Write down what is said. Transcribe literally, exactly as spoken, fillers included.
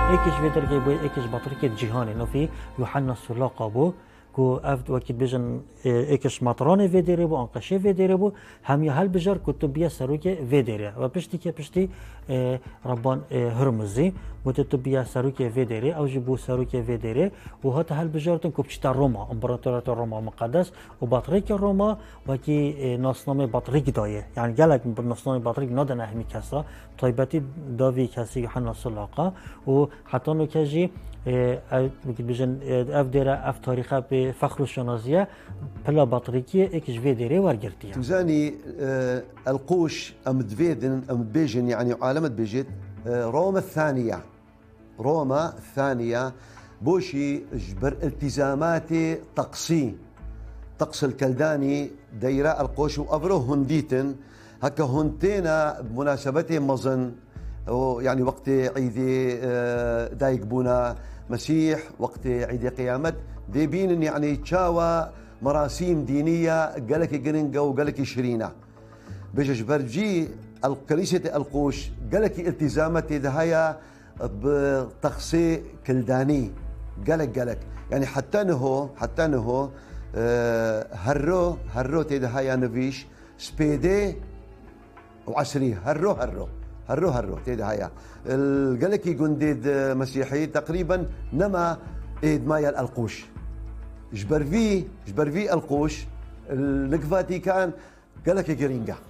ايكش فيدر كي بو ايكش بطريقة جهاني انه في يوحنا السلاقة بو كو افد وكي بيجن ايكش مطراني فيديري بو انقشي فيديري بو هم يهل بجر كتبية سروكي فيديري وبشتي كي بشتي ربان هرمزي وتتبية سروكي فيديري او جبو سروكي فيديري وهات هل بجرتن كو بشتا روما امبراطورية روما مقدس وبطريق روما وكي نصنامي بطريق دايه يعني قالك بالنصنامي بطريق نادن اهمي كسا طيبتي دافي كسي يوحنا السلاقة وحتى انه كجي ممكن بيجن اف ديرا اف تاريخها بفخر الشنازية بلا بطريقية اكش في ديري ورقرتيها توزاني آه القوش ام دفيدن ام بيجن يعني عالمة بيجت آه روما الثانية روما الثانية بوشي جبر التزاماتي طقسي طقس الكلداني ديراء القوش وأبرو هنديتن هكا هنتينا بمناسبته مظن يعني وقت عيد دايق بونا مسيح وقت عيد قيامت دي بين يعني تشاوى مراسيم دينية قالك جرينجا وقالك شرينا بيجش برجي الكنيسة القوش قالك التزامات دهايا بتخصي كلداني قالك قالك يعني حتى نهو حتى نهو هرو هرو تدهايا نفيش سبيدي وعسري هرو هرو هرو هرو تيد هيا الجلكي جنديد مسيحي تقريبا نما ايد مايا القوش جبر في جبر في القوش الفاتيكان جلكي جرينجا